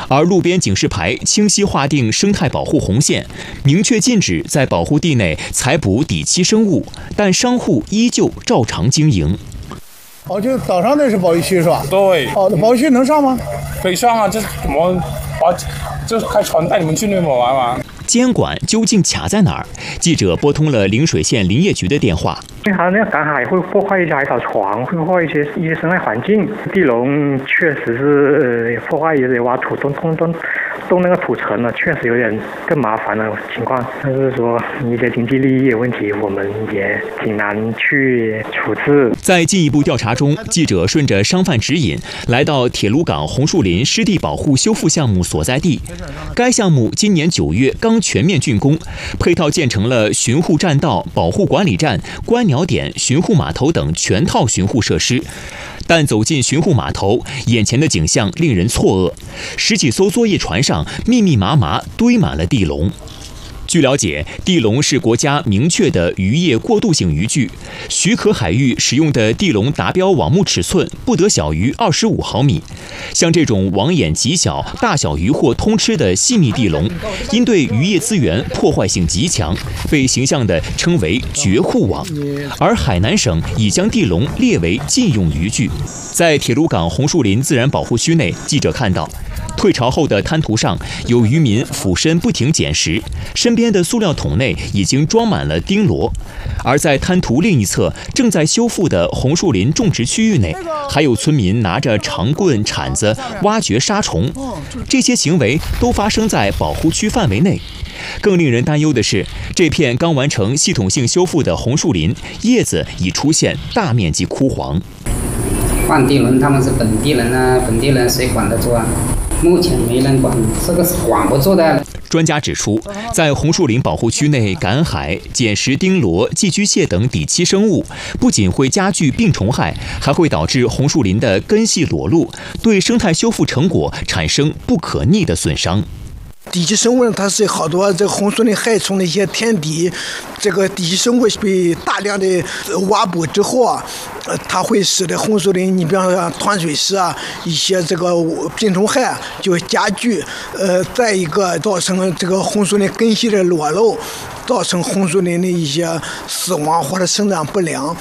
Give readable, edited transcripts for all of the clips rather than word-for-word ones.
而路边警示牌清晰划定生态保护红线，明确禁止在保护地内采捕底栖生物，但商户依旧照常经营。 就岛上那是保育区是吧？ 对。 保育区能上吗？ 可以上啊，这怎么就开船带你们去那边玩玩？ 监管究竟卡在哪儿？记者拨通了陵水县林业局的电话。 它那个赶海会破坏一些海草床，会破坏一些生态环境。地笼确实是破坏，也得挖土动那个土层了，确实有点更麻烦的情况。但是说一些经济利益问题，我们也挺难去处置。 在进一步调查中，记者顺着商贩指引，来到铁路港红树林湿地保护修复项目所在地。该项目今年9月刚全面竣工，配套建成了巡护栈道、保护管理站、观鸟点、巡护码头等全套巡护设施。但走进巡护码头，眼前的景象令人错愕，10几艘作业船上密密麻麻堆满了地笼。据了解，地笼是国家明确的渔业过渡性渔具，许可海域使用的地笼达标网目尺寸不得小于25毫米。像这种网眼极小、大小渔获通吃的细密地笼，因对渔业资源破坏性极强，被形象地称为绝户网。而海南省已将地笼列为禁用渔具。在铁路港红树林自然保护区内，记者看到退潮后的滩涂上有渔民俯身不停捡拾，身边的塑料桶内已经装满了钉螺。而在滩涂另一侧正在修复的红树林种植区域内，还有村民拿着长棍、铲子挖掘沙虫，这些行为都发生在保护区范围内。更令人担忧的是，这片刚完成系统性修复的红树林，叶子已出现大面积枯黄。 换地轮他们是本地人啊，本地人谁管得住啊？目前没人管，这个是管不住的。 专家指出，在红树林保护区内赶海、捡拾钉螺、寄居蟹等底栖生物，不仅会加剧病虫害，还会导致红树林的根系裸露，对生态修复成果产生不可逆的损伤。 底栖生物呢，它是好多这个红树林害虫的一些天敌，这个底栖生物被大量的挖捕之后啊，它会使得红树林，你比方说像团水虱啊，一些这个病虫害就会加剧，再一个造成这个红树林根系的裸露，造成红树林的一些死亡或者生长不良。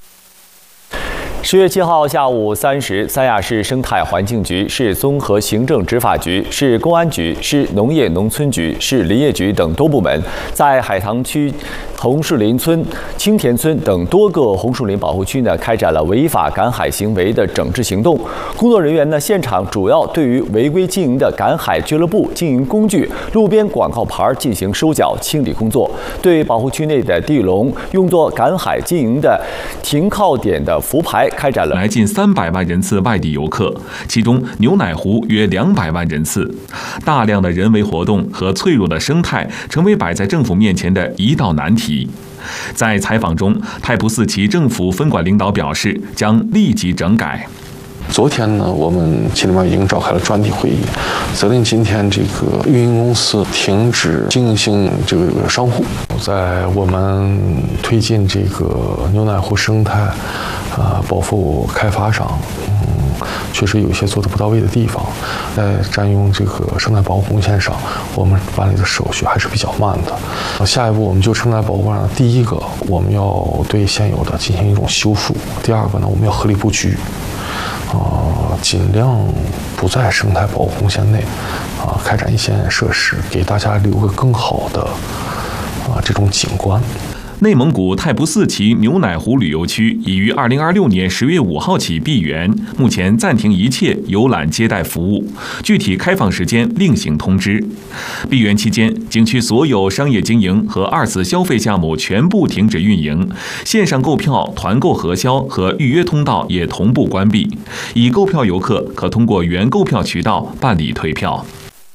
10月7号下午3时，三亚市生态环境局、市综合行政执法局、市公安局、市农业农村局、市林业局等多部门在海棠区红树林村、青田村等多个红树林保护区呢，开展了违法赶海行为的整治行动。工作人员呢，现场主要对于违规经营的赶海俱乐部、经营工具、路边广告牌进行收缴清理工作，对保护区内的地笼、用作赶海经营的停靠点的浮牌开展了来近300万人次外地游客，其中牛奶湖约200万人次。大量的人为活动和脆弱的生态成为摆在政府面前的一道难题。在采访中，太仆寺旗政府分管领导表示，将立即整改。 昨天呢，我们秦领办已经召开了专题会议，责令今天这个运营公司停止经营性这个商户。在我们推进这个牛奶湖生态保护开发上，确实有一些做得不到位的地方。在占用这个生态保护红线上，我们办理的手续还是比较慢的。下一步，我们就生态保护上，第一个，我们要对现有的进行一种修复；第二个呢，我们要合理布局。尽量不在生态保护红线内开展一些设施，给大家留个更好的这种景观。 内蒙古太仆寺旗牛奶湖旅游区已于2026年10月5号起闭园，目前暂停一切游览接待服务，具体开放时间另行通知。闭园期间，景区所有商业经营和2次消费项目全部停止运营，线上购票、团购核销和预约通道也同步关闭。已购票游客可通过原购票渠道办理退票。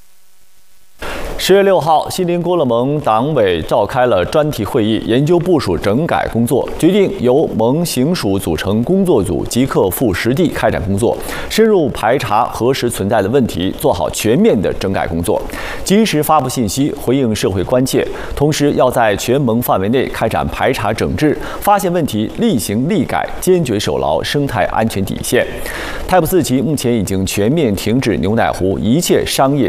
10月6号，锡林郭勒盟党委召开了专题会议，研究部署整改工作，决定由盟行署组成工作组，即刻赴实地开展工作，深入排查核实存在的问题，做好全面的整改工作，及时发布信息，回应社会关切。同时，要在全盟范围内开展排查整治，发现问题立行立改，坚决守牢生态安全底线。太仆寺旗目前已经全面停止牛奶湖一切商业